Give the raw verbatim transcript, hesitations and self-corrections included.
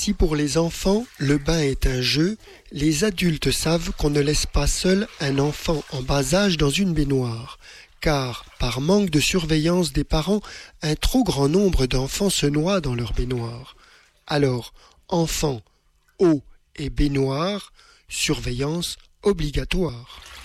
Si pour les enfants, le bain est un jeu, les adultes savent qu'on ne laisse pas seul un enfant en bas âge dans une baignoire, car, par manque de surveillance des parents, un trop grand nombre d'enfants se noient dans leur baignoire. Alors, enfants, eau et baignoire, surveillance obligatoire.